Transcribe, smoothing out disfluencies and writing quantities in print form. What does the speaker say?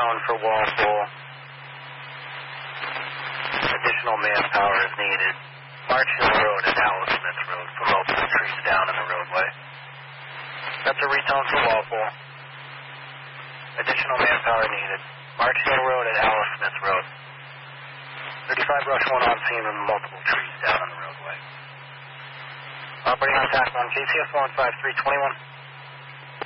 retone for Walpole. Additional manpower is needed. March Hill Road and Alice Smith Road for multiple trees down in the roadway. That's a retone for Walpole. Additional manpower needed. March Hill Road and Alice Smith Road. 35 Rush 1 on scene with multiple trees down on the roadway. Operating on TAC 1, KCS 15321.